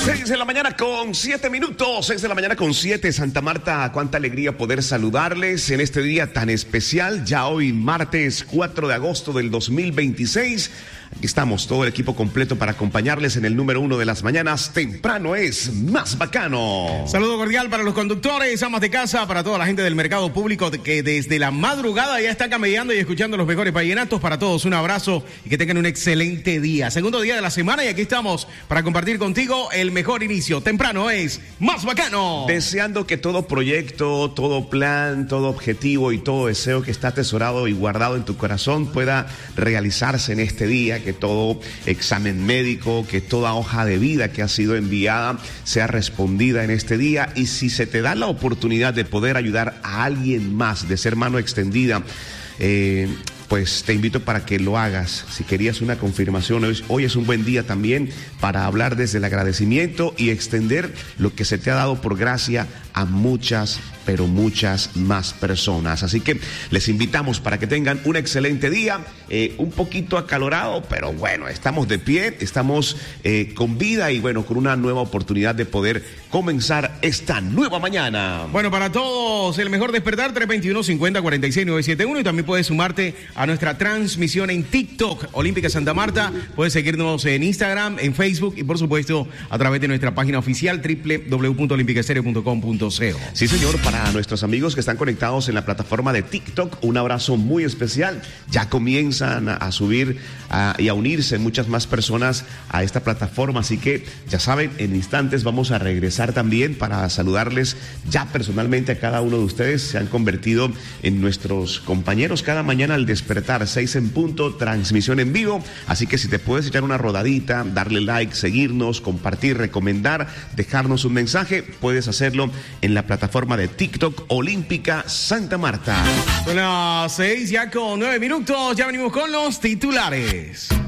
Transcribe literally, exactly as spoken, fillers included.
seis de la mañana con siete minutos, seis de la mañana con siete, Santa Marta, cuánta alegría poder saludarles en este día tan especial, ya hoy martes cuatro de agosto del dos mil veintiséis. Aquí estamos, todo el equipo completo para acompañarles en el número uno de las mañanas. Temprano es más bacano. Saludo cordial para los conductores, amas de casa, para toda la gente del mercado público que desde la madrugada ya está camellando y escuchando los mejores vallenatos. Para todos un abrazo y que tengan un excelente día. Segundo día de la semana y aquí estamos para compartir contigo el mejor inicio. Temprano es más bacano. Deseando que todo proyecto, todo plan, todo objetivo y todo deseo que está atesorado y guardado en tu corazón pueda realizarse en este día. Que todo examen médico, que toda hoja de vida que ha sido enviada sea respondida en este día. Y si se te da la oportunidad de poder ayudar a alguien más, de ser mano extendida, eh, pues te invito para que lo hagas. Si querías una confirmación, hoy, hoy es un buen día también para hablar desde el agradecimiento y extender lo que se te ha dado por gracia a muchas, pero muchas más personas. Así que les invitamos para que tengan un excelente día, eh, un poquito acalorado, pero bueno, estamos de pie, estamos eh, con vida y bueno, con una nueva oportunidad de poder comenzar esta nueva mañana. Bueno, para todos, el mejor despertar, tres veintiuno, cincuenta, cuarenta y seis, novecientos setenta y uno, y también puedes sumarte a nuestra transmisión en TikTok, Olímpica Santa Marta. Puedes seguirnos en Instagram, en Facebook y por supuesto a través de nuestra página oficial doble u doble u doble u punto olímpica estéreo punto com punto co. Sí, señor, para nuestros amigos que están conectados en la plataforma de TikTok, un abrazo muy especial. Ya comienzan a, a subir a, y a unirse muchas más personas a esta plataforma, así que ya saben, en instantes vamos a regresar también para saludarles ya personalmente a cada uno de ustedes. Se han convertido en nuestros compañeros cada mañana al despertar, seis en punto, transmisión en vivo, así que si te puedes echar una rodadita, darle like, seguirnos, compartir, recomendar, dejarnos un mensaje, puedes hacerlo en la plataforma de TikTok Olímpica Santa Marta. Son las seis ya con nueve minutos, ya venimos con los titulares.